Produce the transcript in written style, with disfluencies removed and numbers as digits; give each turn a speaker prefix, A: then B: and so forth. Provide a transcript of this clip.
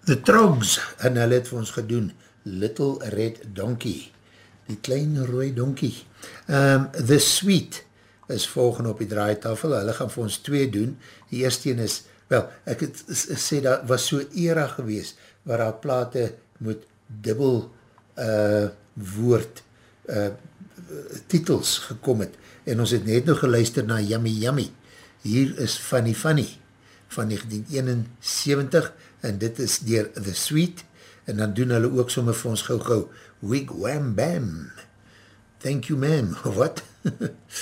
A: The Trogs, en hulle het vir ons gedoen, Little Red Donkey, die klein rooi donkie. The Sweet is volgende op die draaitafel, hulle gaan vir ons 2 doen, die eerste een is, wel, ek het sê, dat was so era gewees, waar daar plate met dubbel woord titels gekom het, en ons het net nog geluister na Yummy Yummy. Hier is Funny Funny van 1971 en dit is deur The Sweet en dan doen hulle ook sommer vir ons gauw Wig Wham Bam. Thank you ma'am, what?